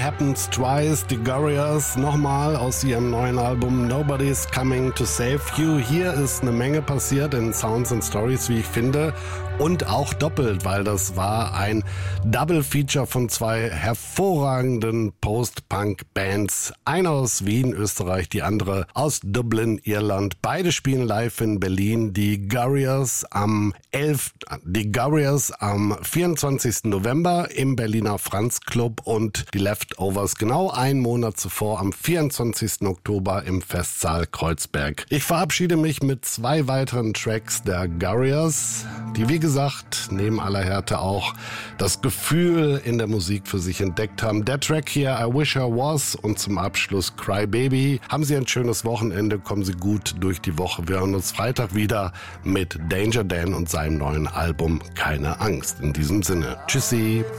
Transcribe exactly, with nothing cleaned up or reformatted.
Happens Twice, die Gorillaz nochmal aus ihrem neuen Album Nobody's Coming to Save You. Hier ist eine Menge passiert in Sounds and Stories, wie ich finde. Und auch doppelt, weil das war ein Double-Feature von zwei hervorragenden Post-Punk-Bands. Eine aus Wien, Österreich, die andere aus Dublin, Irland. Beide spielen live in Berlin. Die Gorillaz am elften Die Gorillaz am vierundzwanzigsten November im Berliner Franz Club und die Leftovers genau einen Monat zuvor am vierundzwanzigsten Oktober im Festsaal Kreuzberg. Ich verabschiede mich mit zwei weiteren Tracks der Gorillaz, die wie gesagt neben aller Härte auch das Gefühl in der Musik für sich entdeckt haben. Der Track hier I Wish I Was und zum Abschluss Cry Baby. Haben Sie ein schönes Wochenende, kommen Sie gut durch die Woche. Wir hören uns Freitag wieder mit Danger Dan und seinem neuen Album Keine Angst. In diesem Sinne, tschüssi.